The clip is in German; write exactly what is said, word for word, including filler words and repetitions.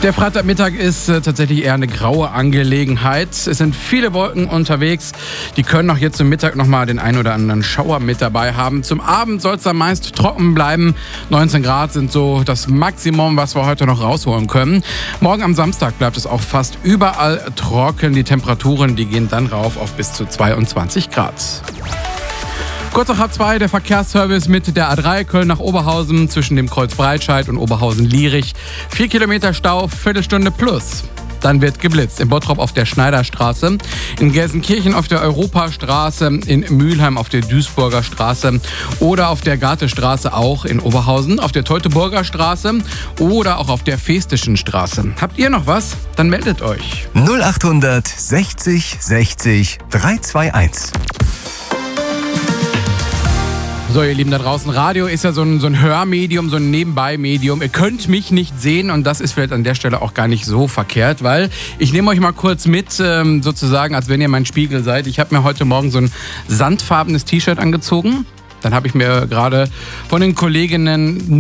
Der Freitagmittag ist äh, tatsächlich eher eine graue Angelegenheit. Es sind viele Wolken unterwegs. Die können auch jetzt zum Mittag nochmal den ein oder anderen Schauer mit dabei haben. Zum Abend soll es dann meist trocken bleiben. neunzehn Grad sind so das Maximum, was wir heute noch rausholen können. Morgen am Samstag bleibt es auch fast überall trocken. Die Temperaturen, die gehen dann rauf auf bis zu zweiundzwanzig Grad. Kurz nach halb zwei der Verkehrsservice mit der A drei Köln nach Oberhausen zwischen dem Kreuz Breitscheid und Oberhausen-Lierich. Vier Kilometer Stau, Viertelstunde plus. Dann wird geblitzt. In Bottrop auf der Schneiderstraße, in Gelsenkirchen auf der Europastraße, in Mülheim auf der Duisburger Straße oder auf der Gartestraße auch in Oberhausen, auf der Teutoburger Straße oder auch auf der Festischen Straße. Habt ihr noch was? Dann meldet euch. null acht sechzig sechzig drei zwei eins. So, ihr Lieben da draußen, Radio ist ja so ein, so ein Hörmedium, so ein Nebenbei-Medium. Ihr könnt mich nicht sehen und das ist vielleicht an der Stelle auch gar nicht so verkehrt, weil ich nehme euch mal kurz mit, ähm, sozusagen, als wenn ihr mein Spiegel seid. Ich habe mir heute Morgen so ein sandfarbenes T-Shirt angezogen. Dann habe ich mir gerade von den Kolleginnen